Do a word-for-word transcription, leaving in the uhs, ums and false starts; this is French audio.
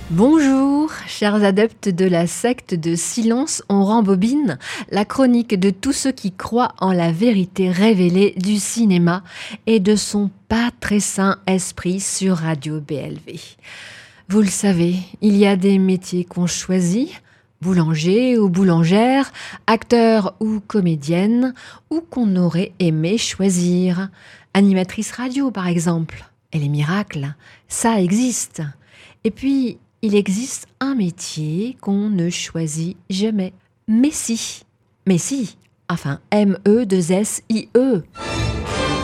Bonjour, chers adeptes de la secte de Silence, on rembobine, la chronique de tous ceux qui croient en la vérité révélée du cinéma et de son pas très sain esprit sur Radio B L V. Vous le savez, il y a des métiers qu'on choisit, boulanger ou boulangère, acteur ou comédienne, ou qu'on aurait aimé choisir. Animatrice radio par exemple. Et les miracles, ça existe. Et puis, il existe un métier qu'on ne choisit jamais. Mais si, mais si, enfin M E deux S I E.